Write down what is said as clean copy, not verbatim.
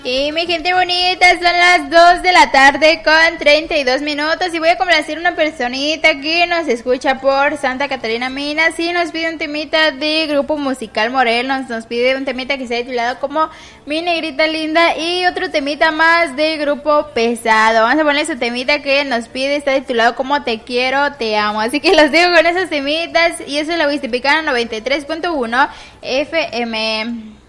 Y mi gente bonita, son las 2 de la tarde con 32 minutos y voy a complacer una personita que nos escucha por Santa Catarina Minas y nos pide un temita de Grupo Musical Morelos, nos pide un temita que se ha titulado como Mi Negrita Linda y otro temita más de Grupo Pesado. Vamos a ponerle su temita que nos pide, está titulado como Te Quiero, Te Amo. Así que los dejo con esos temitas y eso es la Huistipican 93.1 FM.